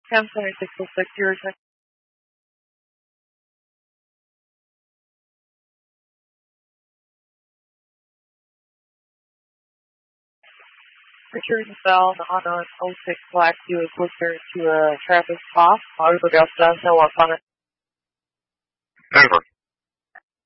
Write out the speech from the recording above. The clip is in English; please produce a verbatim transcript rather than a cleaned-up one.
ten seventy-six oh six, your check. Richard Bell on an oh six Black to a closer to a traffic stop. I'll go down to one. Over.